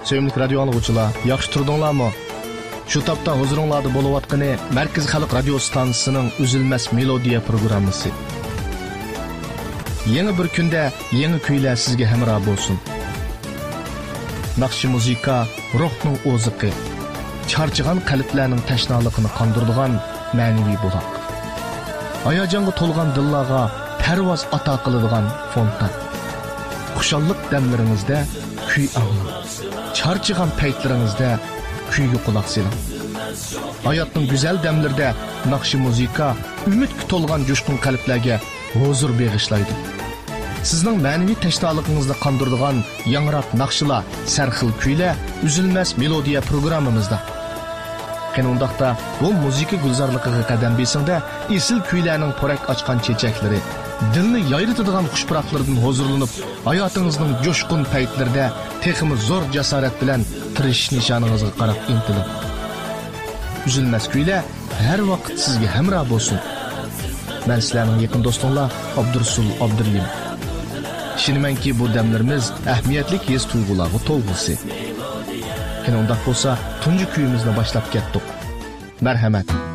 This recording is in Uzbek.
Sevimli radio anlıqçılar, yaxşı turdunlarmı? Şu tapda huzuringlarda bo'layotgani Markaz Xalq radio stansiyasining Uzilmas melodiya programmasi. Yangi bir kunda yangi kuylar sizga hamroh bo'lsin. Naqshi muzika ruhning o'ziqi, charchigan qalblarning tashnaligini qondiradigan ma'naviy buloq. Hayajonga to'lgan dillarga parvoz ato qiladigan fontan. Xushallik damlaringizda kuy anglang. Charchigan paytlaringizda kuyga quloq soling. Hayotning go'zal damlarida naqshi muzika umidga to'lgan jo'shqin qalblarga huzur bag'ishlaydi. Sizning ma'naviy tashnoligingizni qondiradigan yangroq naqshlar, sarxil kuylar Uzilmas melodiya programmamizda. Qanundaqda bu muzika gulzorligiga qadam besingda esil kuylarning porak ochgan chechaklari, dilni yayritadigan xushpuroqlardan huzurlanib, hayotingizning jo'shqin paytlarida texmi zo'r jasorat bilan tirish nishoningizga qarab intiling. Uzilmas kuylar har vaqt sizga hamroh bo'lsin. Men sizlarning yaqin do'stinglar Abdursul Abdurlim. Ishonmanki bu damlarimiz ahamiyatli his tuyg'ularga to'lg'isi. Qanday bo'lsa, tunji kuyimizni boshlab ketdik. Marhamat.